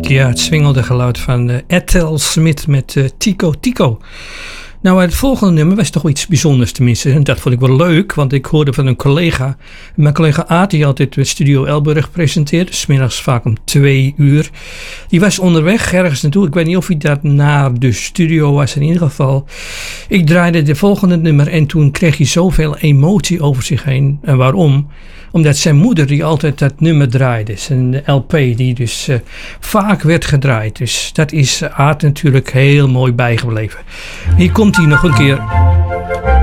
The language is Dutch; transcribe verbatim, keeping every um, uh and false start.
Ja, het swingelde geluid van uh, Ethel Smith met uh, Tico Tico. Nou, het volgende nummer was toch iets bijzonders tenminste. En dat vond ik wel leuk, want ik hoorde van een collega. Mijn collega Aad, die altijd Studio Elburg presenteert. 's middags vaak om twee uur. Die was onderweg ergens naartoe. Ik weet niet of hij dat naar de studio was in ieder geval. Ik draaide de volgende nummer en toen kreeg hij zoveel emotie over zich heen. En waarom? Omdat zijn moeder die altijd dat nummer draaide. Zijn L P die dus uh, vaak werd gedraaid. Dus dat is Aad natuurlijk heel mooi bijgebleven. Hier komt hij nog een keer.